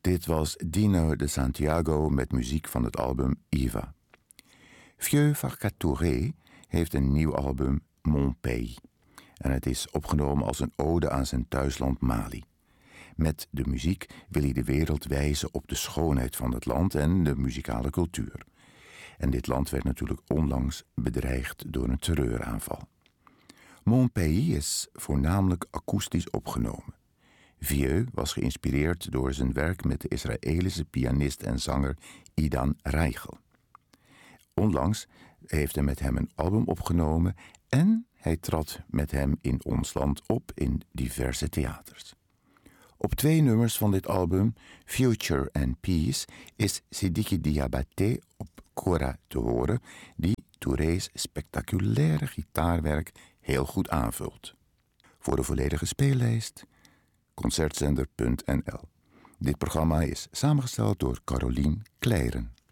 Dit was Dino de Santiago met muziek van het album Iva. Vieux Farka Touré heeft een nieuw album, Mon Pays. En het is opgenomen als een ode aan zijn thuisland Mali. Met de muziek wil hij de wereld wijzen op de schoonheid van het land en de muzikale cultuur. En dit land werd natuurlijk onlangs bedreigd door een terreuraanval. Mon Pays is voornamelijk akoestisch opgenomen. Vieux was geïnspireerd door zijn werk met de Israëlische pianist en zanger Idan Reichel. Onlangs heeft hij met hem een album opgenomen en hij trad met hem in ons land op in diverse theaters. Op 2 nummers van dit album, Future and Peace, is Sidiki Diabaté op kora te horen, die Touré's spectaculaire gitaarwerk heel goed aanvult. Voor de volledige speellijst, concertzender.nl. Dit programma is samengesteld door Carolien Kleiren.